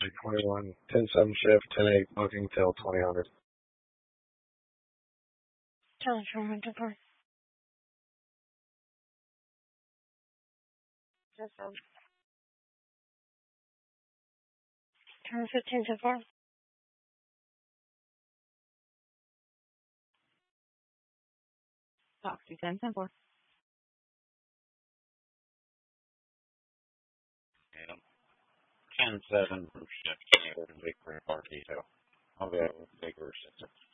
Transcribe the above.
Like 21, 10-7 shift, 10-8 booking till 2000. Telephone number. Turn 15 to 4. Foxy 10 4. Yeah. 10-7 shift, order Big Red Bar detail. I'll go with Big Red.